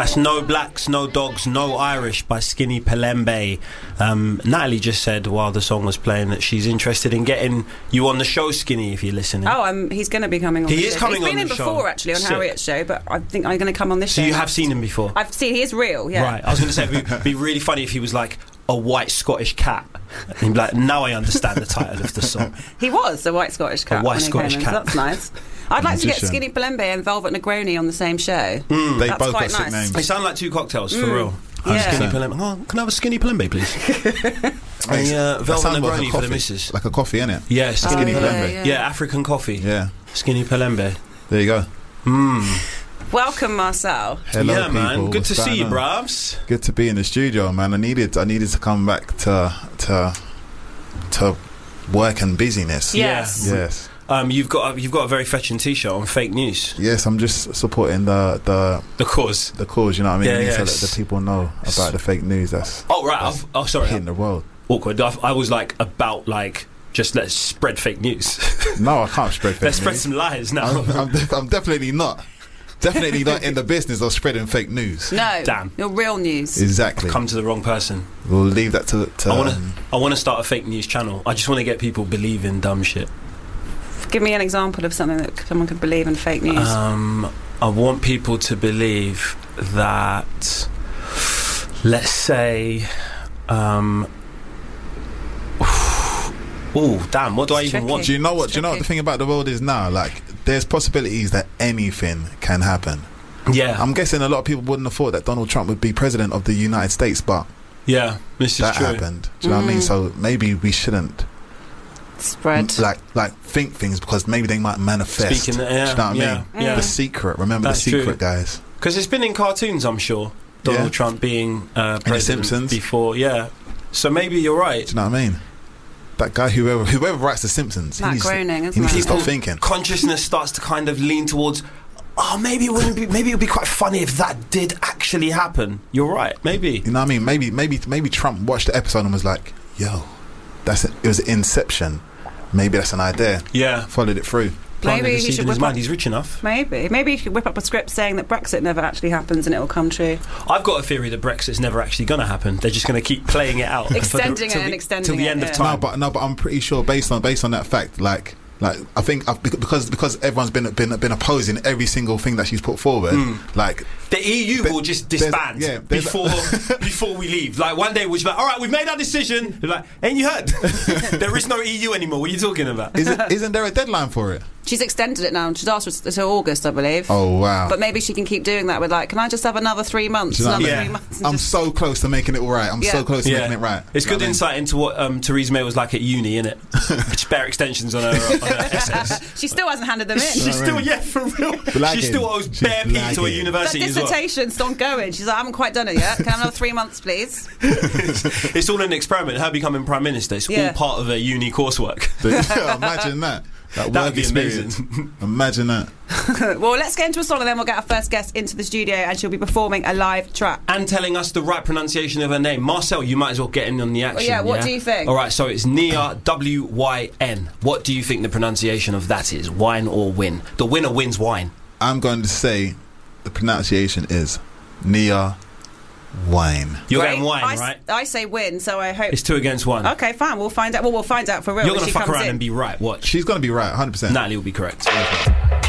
That's No Blacks, No Dogs, No Irish by Skinny Pelembe. Natalie just said while the song was playing that she's interested in getting you on the show, Skinny, if you're listening. Oh, he's going to be coming on the show. He is coming on the show. He's been in before, actually, on Harriet's show, but I think I'm going to come on this show. So you have seen him before? I've seen, he is real, yeah. Right, I was going to say, it'd be really funny if he was like a white Scottish cat. And he'd be like, now I understand the title of the song. He was a white Scottish cat. A white Scottish cat. So that's nice. I'd like to get Skinny Pelembe and Velvet Negroni on the same show. They That's both quite got sick nice. names. They sound like two cocktails, for real. Yeah. Skinny Pelembe. Oh, can I have a Skinny Pelembe, please? That Velvet sounds like Negroni a for the coffee. missus. Like a coffee, innit? Yeah, Skinny Pelembe. Yeah, African coffee. Yeah. Skinny Pelembe. There you go. Welcome, Marcel. Hello, yeah, man. people. Good What's to see you, going on? bravs. Good to be in the studio, man. I needed to come back to work and busyness. Yes. Yes. You've got a very fetching T-shirt on fake news. Yes, I'm just supporting the cause. the cause. You know what I mean? Yeah, We need yeah. to let the people know about the fake news that's Oh right. Sorry. hitting the world. Awkward. I was like about like just let's spread fake news. No, I can't spread fake Let's news. spread some lies now. I'm definitely not. Definitely not in the business of spreading fake news. No. Damn. You're real news. Exactly. Come to the wrong person. We'll leave that to I want to start a fake news channel. I just want to get people believing dumb shit. Give me an example of something that someone could believe in fake news. I want people to believe that, let's say, oh damn, what do I even tricky. want? Do you know what? It's Do you know what the tricky. thing about the world is now? Like, there's possibilities that anything can happen. Yeah, I'm guessing a lot of people wouldn't have thought that Donald Trump would be president of the United States, but yeah, this is that true. happened. Do you know what I mean? So maybe we shouldn't Spread. like think things because maybe they might manifest. Speaking, Do you know what I mean? yeah. The secret. Remember That's the secret, true. guys. Because it's been in cartoons, I'm sure. Donald Yeah. Trump being president Simpsons. before, yeah. So maybe you're right. Do you know what I mean? That guy, whoever writes The Simpsons, Matt he needs Groening, he isn't needs to it? stop thinking. Consciousness starts to kind of lean towards, oh, maybe it would be quite funny if that did actually happen. You're right, maybe. You know what I mean? Maybe Trump watched the episode and was like, "Yo, it was Inception. Maybe that's an idea." Yeah. Followed it through. Planted Maybe a he seed should in his whip mind. up. He's rich enough. Maybe he should whip up a script saying that Brexit never actually happens and it will come true. I've got a theory that Brexit's never actually going to happen. They're just going to keep playing it out, Extending it and extending till the it, end yeah. of time. No, but I'm pretty sure based on that fact, like I think because everyone's been opposing every single thing that she's put forward, like The EU will just disband before we leave. Like one day we'll just be like, all right, we've made our decision. They're like, ain't you heard? There is no EU anymore. What are you talking about? isn't there a deadline for it? She's extended it now and she's asked us until August, I believe. Oh wow! But maybe she can keep doing that with like, can I just have another 3 months? Do you know what I Another mean? 3 months and I'm just- so close to making it all right. I'm Yeah. so close to making it right. It's Do you know good what I mean? insight into what Theresa May was like at uni, innit? Spare extensions on her essays. She still hasn't handed them in. She's still, for real. Blagging. She still owes She's bare P to a blagging. university That as well. dissertation's still ongoing. She's like, I haven't quite done it yet. Can I have another 3 months, please? It's all an experiment. Her becoming prime minister. It's Yeah. all part of her uni coursework. Imagine that. That That'd work be experience. amazing. Imagine that. Well, let's get into a song and then we'll get our first guest into the studio and she'll be performing a live track. And telling us the right pronunciation of her name. Marcel, you might as well get in on the action. yeah, what do you think? All right, so it's Nia, W-Y-N. What do you think the pronunciation of that is? Wine or win? The winner wins wine. I'm going to say the pronunciation is Nia Wine. You're Great. getting wine, I right? I say win, so I hope... It's 2 against 1. Okay, fine. We'll find out. Well, we'll find out for real. You're when going to she fuck comes around in. and be right. Watch. She's going to be right, 100%. Natalie will be correct.